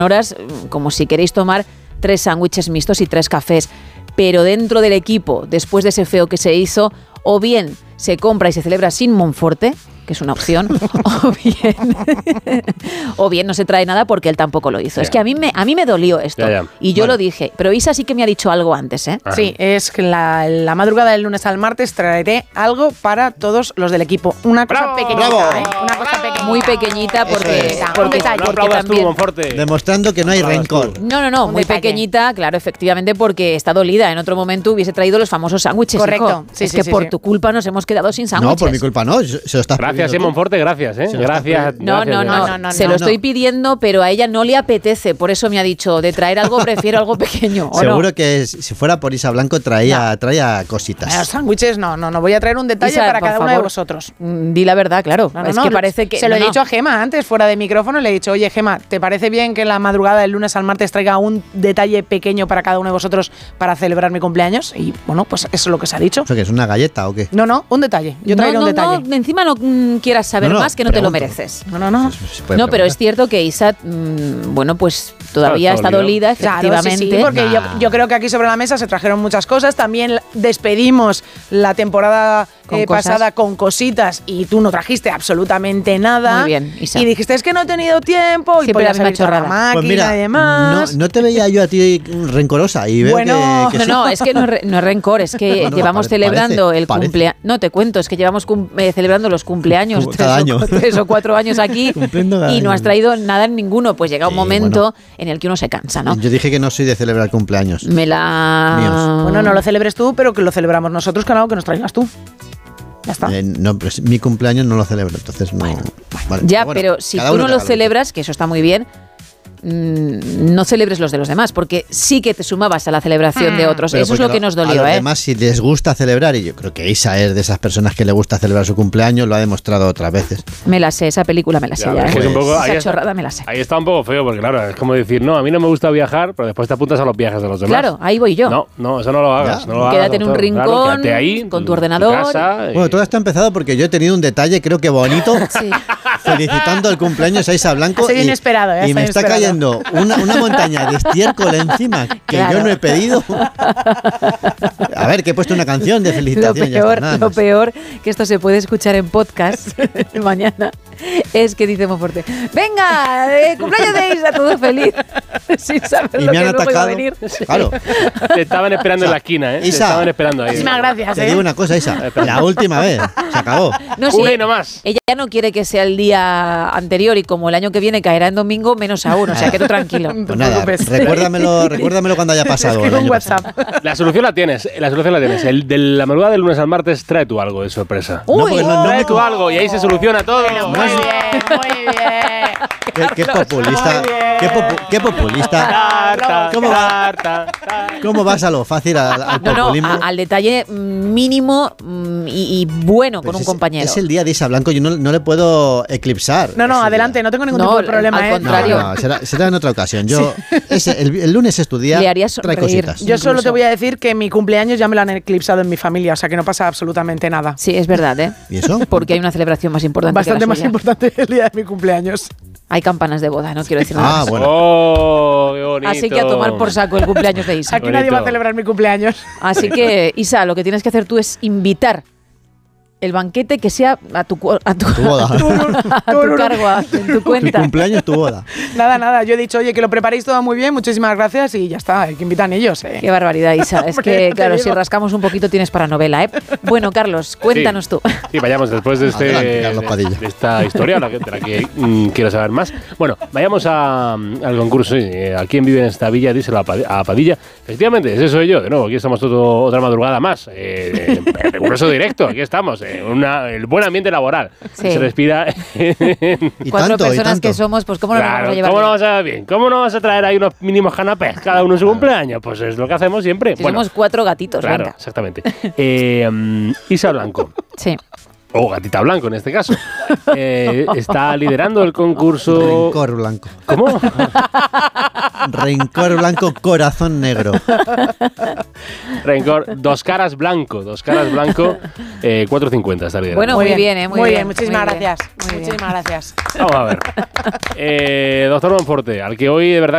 horas, como si queréis tomar 3 sándwiches mixtos y 3 cafés. Pero dentro del equipo, después de ese feo que se hizo, o bien se compra y se celebra sin Monforte, que es una opción, o bien no se trae nada porque él tampoco lo hizo. Es que a mí me dolió esto. Y yo lo dije. Pero Isa sí que me ha dicho algo antes, ¿eh? Sí, es que la madrugada del lunes al martes traeré algo para todos los del equipo. Una cosa pequeñita, ¿eh? Una cosa pequeñita. Muy pequeñita porque también demostrando que no hay rencor. No, muy pequeñita, claro, efectivamente, porque está dolida. En otro momento hubiese traído los famosos sándwiches. Correcto. Sí, es que por tu culpa nos hemos quedado sin sándwiches. No, por mi culpa no. Se lo estás Gracias, Monforte, gracias, ¿eh? Gracias. No. Se lo estoy pidiendo, pero a ella no le apetece. Por eso me ha dicho, de traer algo prefiero algo pequeño. Seguro que si fuera por Isa Blanco traía cositas. Los sándwiches no. Voy a traer un detalle Isa, para cada favor, uno de vosotros. Di la verdad, claro. Es que parece que... Se lo he dicho a Gema antes, fuera de micrófono. Le he dicho, oye, Gema, ¿te parece bien que en la madrugada del lunes al martes traiga un detalle pequeño para cada uno de vosotros para celebrar mi cumpleaños? Y bueno, pues eso es lo que se ha dicho. ¿Eso qué es, una galleta o qué? No, un detalle. Yo traeré un detalle. No, encima no quieras saber más, que no te lo mereces. No, pero es cierto que Isa, bueno, pues todavía está dolida, efectivamente. Claro, sí, porque yo creo que aquí sobre la mesa se trajeron muchas cosas. También despedimos la temporada pasada con cositas y tú no trajiste absolutamente nada. Muy bien, Isa. Y dijiste, es que no he tenido tiempo. Siempre y la misma chorrada. Máquina pues mira, y demás. No te veía yo a ti rencorosa y veo que no, es que no es rencor, es que llevamos celebrando el cumpleaños. No, te cuento, es que llevamos celebrando los cumpleaños cada año. 3 o 4 años aquí y no has traído nada en ninguno. Pues llega un momento en el que uno se cansa, ¿no? Yo dije que no soy de celebrar cumpleaños. Míos. Bueno, no lo celebres tú, pero que lo celebramos nosotros, que algo que nos traigas tú. Ya está. No, pero mi cumpleaños no lo celebro, entonces no. Vale. Ya, pero si tú no lo celebras, que eso está muy bien, no celebres los de los demás, porque sí que te sumabas a la celebración de otros. Eso es lo que nos dolió, Además, si les gusta celebrar, y yo creo que Isa es de esas personas que le gusta celebrar su cumpleaños, lo ha demostrado otras veces. Me la sé, esa película me la sé ya. Pues un poco, esa chorrada me la sé. Ahí está un poco feo, porque claro, es como decir, no, a mí no me gusta viajar, pero después te apuntas a los viajes de los demás. Claro, ahí voy yo. No, eso no lo hagas. Quédate en un rincón, quédate ahí, con tu ordenador. Bueno, todo esto ha empezado porque yo he tenido un detalle, creo que bonito, felicitando el cumpleaños a Isa Blanco. Ha sido inesperado, y me está cayendo una montaña de estiércol encima que yo no he pedido. A ver, que he puesto una canción de felicitación. Lo peor, que esto se puede escuchar en podcast mañana, es que dice Monforte, venga, cumpleaños de Isa, todo feliz. Sin saber y lo me han que atacado. Iba a venir. Claro. Te estaban esperando en la esquina, ¿eh? Isa, te estaban esperando ahí. Muchísimas gracias, Te digo una cosa, Isa, la última vez, se acabó. No, Una y no más. Ella no quiere que sea el día anterior y como el año que viene caerá en domingo, menos aún, o sea que tú tranquilo. Pues nada, recuérdame cuando haya pasado. Un WhatsApp. La solución la tienes. El de la madrugada del lunes al martes, trae tú algo de sorpresa. Trae tú algo y ahí se soluciona todo. Bueno, muy bien. Qué populista. Qué populista. ¿Cómo vas a lo fácil al populismo? Al detalle mínimo y bueno con un compañero. Es el día de Isa Blanco, yo no le puedo eclipsar. No, adelante, no tengo ningún tipo de problema. Al contrario. Será en otra ocasión. El lunes es tu día. Le haría trae sonreír. cositas. Yo solo te voy a decir que mi cumpleaños ya me lo han eclipsado en mi familia, o sea que no pasa absolutamente nada. Sí, es verdad, ¿eh? ¿Y eso? Porque hay una celebración más importante. Bastante que la más suya. importante el día de mi cumpleaños. Hay campanas de boda, no quiero decir nada más. Bueno. Oh, qué bonito. Así que a tomar por saco el cumpleaños de Isa. Aquí nadie va a celebrar mi cumpleaños. Así que, Isa, lo que tienes que hacer tú es invitar el banquete que sea a tu boda. a tu cargo, en tu cuenta. Tu cumpleaños, tu boda. Nada. Yo he dicho, oye, que lo preparéis todo muy bien, muchísimas gracias y ya está, hay que invitar ellos. Qué barbaridad, Isa. Es que, claro, si rascamos un poquito tienes para novela, ¿eh? Bueno, Carlos, cuéntanos tú. Sí, vayamos después de esta historia, de la que quiero saber más. Bueno, vayamos al concurso. ¿A quién vive en esta villa? Díselo a Padilla. Efectivamente, ese soy yo. De nuevo, aquí estamos otra madrugada más. El concurso directo, aquí estamos. El buen ambiente laboral. Se respira. Cuatro personas que somos, pues ¿cómo no nos vamos a llevar ¿cómo no vas a bien? ¿Cómo no vas a traer ahí unos mínimos canapés cada uno en su cumpleaños? Pues es lo que hacemos siempre. Si somos 4 gatitos, claro, venga. Exactamente. Isa Blanco. Sí. O Gatita Blanco en este caso. Está liderando el concurso. Rencor Blanco. ¿Cómo? Rencor Blanco, corazón negro. Rencor, Dos Caras Blanco. 4.50 está liderando. Bueno, muy bien, muy bien. Muchísimas gracias. Muchísimas gracias. Vamos a ver. Doctor Monforte, al que hoy de verdad